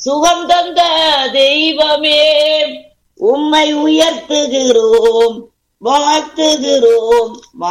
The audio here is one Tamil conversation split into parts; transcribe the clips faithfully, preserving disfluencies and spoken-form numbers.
சுகம் தந்த தெய்வமே உம்மை உயர்த்துகிறோம், வாழ்த்துகிறோம்,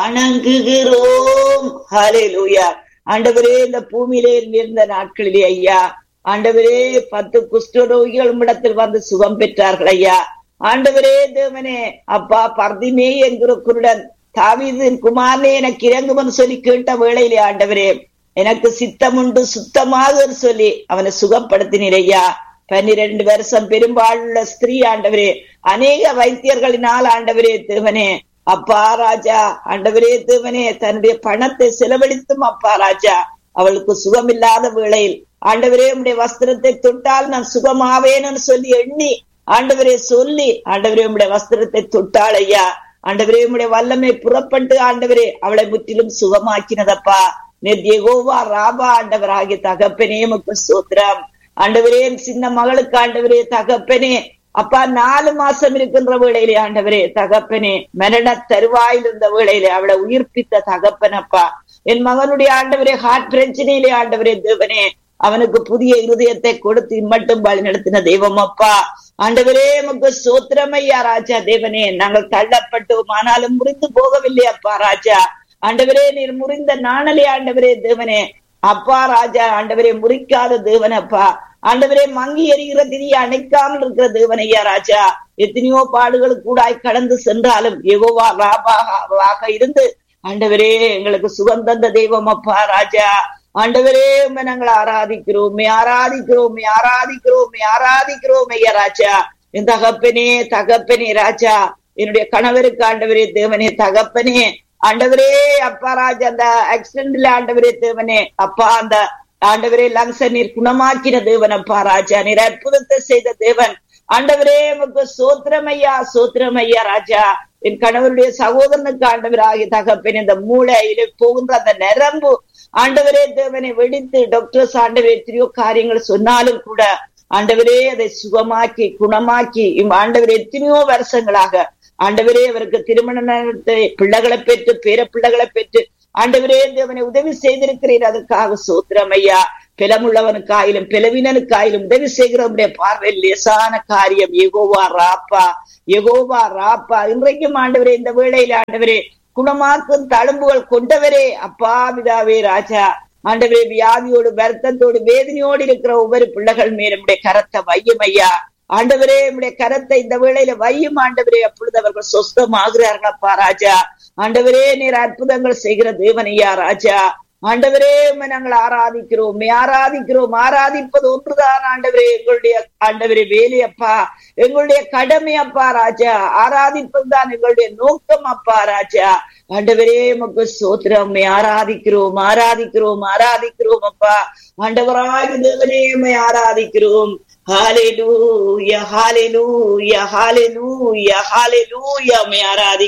வணங்குகிறோம். ஹல்லேலூயா. ஆண்டவரே, இந்த பூமியிலே இருந்த நாட்களிலே ஐயா ஆண்டவரே பத்து குஷ்டரோகிகள் உம்மிடத்தில் வந்து சுகம் பெற்றார்கள் ஐயா. ஆண்டவரே தேவனே, அப்பா பர்திமே என்கிற குருடன் தாவீதின் குமாரனே எனக்கு இறங்குவன் சொல்லி கேட்ட வேளையிலே ஆண்டவரே எனக்கு சித்தம் உண்டு சுத்தமாக சொல்லி அவனை சுகப்படுத்தினீர் ஐயா. பன்னிரண்டு வருஷம் பெரும்பாலுள்ள ஸ்திரீ ஆண்டவரே, அநேக வைத்தியர்களினால் ஆண்டவரே தேவனே அப்பா ராஜா ஆண்டவரே தேவனே தன்னுடைய பணத்தை செலவழித்தும் அப்பா ராஜா அவளுக்கு சுகம் இல்லாத வேளையில் ஆண்டவரே உம்முடைய வஸ்திரத்தை தொட்டால் நான் சுகமாவேன்னு சொல்லி எண்ணி ஆண்டவரே சொல்லி ஆண்டவரே உம்முடைய வஸ்திரத்தை தொட்டாள் ஐயா. ஆண்டவரே உம்முடைய வல்லமை புறப்பட்டு ஆண்டவரே அவளை முற்றிலும் சுகமாக்கினதப்பா. யெகோவா ராபா ஆண்டவராகிய தகப்பனே உமக்கு ஸ்தோத்திரம். ஆண்டவரே சின்ன மகளுக்கு ஆண்டவரே தகப்பனே அப்பா நாலு மாசம் இருக்கின்ற வேளையிலே ஆண்டவரே தகப்பனே மரண தருவாயில் இருந்த வேளையிலே அவளை உயிர்ப்பித்த தகப்பனப்பா. என் மகனுடைய ஆண்டவரே ஹார்ட் பிரச்சனையிலே ஆண்டவரே தேவனே அவனுக்கு புதிய இருதயத்தை கொடுத்து இம்மட்டும் வழி நடத்தின தெய்வம் அப்பா. ஆண்டவரே உமக்கு ஸ்தோத்திரமையா ராஜா தேவனே. நாங்கள் தள்ளப்பட்டோம் ஆனாலும் முறிந்து போகவில்லை அப்பா ராஜா. ஆண்டவரே நீர் முறிந்த நாணலே ஆண்டவரே தேவனே அப்பா ராஜா. ஆண்டவரே முறிக்காத தேவனப்பா. ஆண்டவரே மங்கி எறிகிற திரிய அணைக்காமல் இருக்கிற தேவனையா ராஜா. எத்தனையோ பாடுகளுக்கு கூடாய் கடந்து சென்றாலும் யெகோவா ராபாக இருந்து ஆண்டவரே எங்களுக்கு சுகம் தந்த தெய்வம் அப்பா ராஜா. ஆண்டவரே உம்மை நாங்கள் ஆராதிக்கிறோம் ஆராதிக்கிறோம் ஆராதிக்கிறோம் ஆராதிக்கிறோம் ஐயா ராஜா. என் தகப்பனே தகப்பனே ராஜா என்னுடைய கணவருக்கு ஆண்டவரே தேவனே தகப்பனே ஆண்டவரே அப்பா ராஜா அந்த ஆக்சிடென்ட்ல ஆண்டவரே தேவனே அப்பா அந்த ஆண்டவரே லங்ஸ நீர் குணமாக்கின தேவன் அப்பா ராஜா. நீர் அற்புதத்தை செய்த தேவன் ஆண்டவரே உமக்கு சோத்திரமையா சோத்திரமையா ராஜா. என் கணவருடைய சகோதரனுக்கு ஆண்டவராகிய தகப்பன் இந்த மூளையில போகின்ற அந்த நரம்பு ஆண்டவரே தேவனை வெடித்து டாக்டர்ஸ் ஆண்டவரே எத்தனையோ காரியங்கள் சொன்னாலும் கூட ஆண்டவரே அதை சுகமாக்கி குணமாக்கி ஆண்டவரே எத்தனையோ வருஷங்களாக ஆண்டவரே அவருக்கு திருமணத்தை பிள்ளைகளை பெற்று பேர பிள்ளைகளை பெற்று ஆண்டவரே தேவனை உதவி செய்திருக்கிறீர். அதற்காக சோத்திரம் ஐயா. பிளமுள்ளவனுக்காயிலும் பிளவினனுக்காயிலும் உதவி செய்கிறவனுடைய பார்வையில் லேசான காரியம். யெகோவா ராப்பா யெகோவா ராப்பா. இன்றைக்கும் ஆண்டவரே இந்த வேளையில ஆண்டவரே குணமாக்கும் தழும்புகள் கொண்டவரே அப்பா பிதாவே ராஜா. ஆண்டவரே வியாதியோடு வருத்தத்தோடு வேதனையோடு இருக்கிற ஒவ்வொரு பிள்ளைகள் மேலும் உடைய கரத்தை வையும் ஐயா. ஆண்டவரே உடைய கரத்தை இந்த வேளையில வையும் ஆண்டவரே. அப்பொழுது அவர்கள் சொஸ்தமாகிறார்கள் அப்பா ராஜா. ஆண்டவரே நீர் அற்புதங்கள் செய்கிற தேவனையா ராஜா. ஆண்டவரே நாங்கள் ஆராதிக்கிறோம் ஆராதிக்கிறோம் ஆராதிப்பது ஒன்றுதான் ஆண்டவரே எங்களுடைய ஆண்டவரே வேலையப்பா, எங்களுடைய கடமை அப்பா ராஜா. ஆராதிப்பதுதான் எங்களுடைய நோக்கம் அப்பா ராஜா. ஆண்டவரே உமக்கு ஸ்தோத்திரம். ஆராதிக்கிறோம் ஆராதிக்கிறோம் ஆராதிக்கிறோம் அப்பா. ஆண்டவராக தேவனே உம்மை ஆராதிக்கிறோம். ஹல்லேலூயா ஹல்லேலூயா ஹல்லேலூயா ஹல்லேலூயா உம்மை ஆராதி